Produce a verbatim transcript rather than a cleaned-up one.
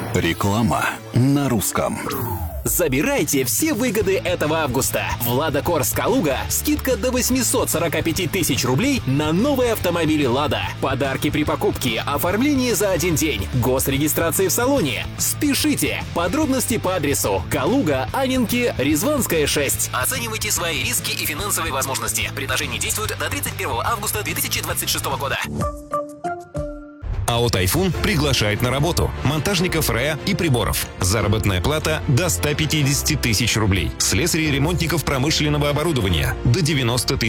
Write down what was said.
Реклама на русском. Забирайте все выгоды этого августа. В Лада Корс Калуга скидка до восемьсот сорок пять тысяч рублей на новые автомобили Лада. Подарки при покупке, оформление за один день, госрегистрации в салоне. Спешите! Подробности по адресу Калуга, Анненки, Резванская, шесть. Оценивайте свои риски и финансовые возможности. Предложение действует до тридцать первого августа две тысячи двадцать шестого года. АО «Тайфун» приглашает на работу монтажников РЭА и приборов. Заработная плата до ста пятидесяти тысяч рублей. Слесарей и ремонтников промышленного оборудования до девяноста тысяч